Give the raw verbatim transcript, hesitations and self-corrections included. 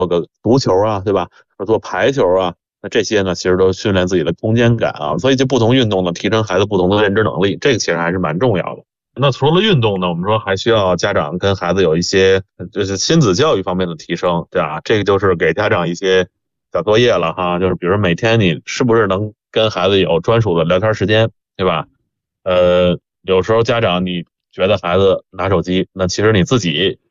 个足球啊，对吧？做排球啊，那这些呢，其实都训练自己的空间感啊。所以就不同运动呢，提升孩子不同的认知能力，这个其实还是蛮重要的。那除了运动呢，我们说还需要家长跟孩子有一些就是亲子教育方面的提升，对吧？这个就是给家长一些小作业了哈，就是比如每天你是不是能跟孩子有专属的聊天时间，对吧？呃，有时候家长你觉得孩子拿手机，那其实你自己